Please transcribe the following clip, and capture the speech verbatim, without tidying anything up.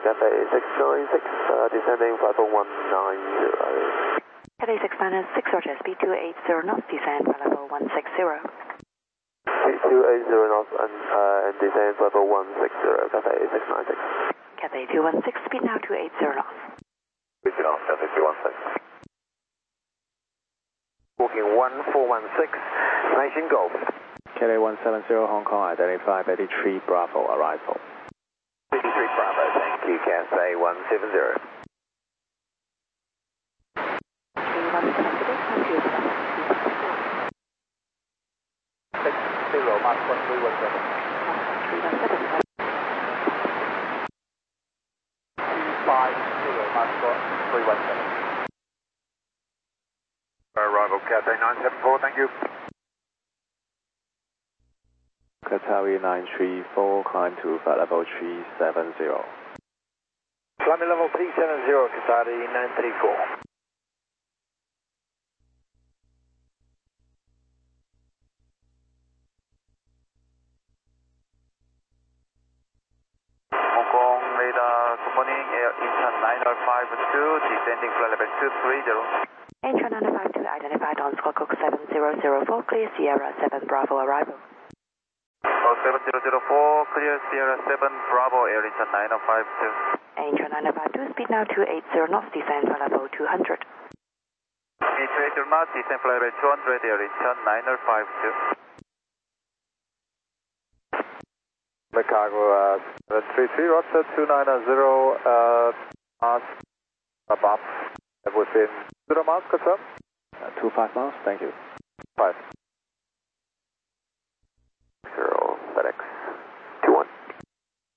Cathay six nine six, uh, descending flight level one nine zero. Cathay six minus six, Roger, speed two eight zero knots, descend flight level one six zero. Speed two eight zero knots and, uh, and descend flight level one six zero, Cathay six nine six. Cathay two one six, speed now two eight zero knots. two eight zero knots, Cathay two one six. Walking one four one six, Nation Golf. Cathay one seven zero Hong Kong, identify eighty-three Bravo, arrival. eighty-three Bravo, thank you, Cathay one seven zero. six zero, Mark one three one seven. five zero, Mark one three one seven. Arrival, Cathay nine seven four, thank you. Qatari nine three four, climb to flight level three seven zero. Climbing level three seven zero, Qatari nine three four. Hong Kong radar, good morning, Air Incheon nine zero five two, descending flight level two three zero. Incheon nine five two, identified on Squawk seven zero zero four, clear Sierra seven Bravo, arrival. Oh, seven zero zero four, clear Sierra seven Bravo, Air Incheon nine zero five two. Incheon nine five two, speed now two eight zero knots, descend flight level two hundred. Speed two eight zero knots, descend flight level two hundred, Air Incheon nine zero five two. Chicago, uh, three three, Roger, two nine zero, uh, miles above, within zero miles, confirm? Uh, two five miles, thank you. five.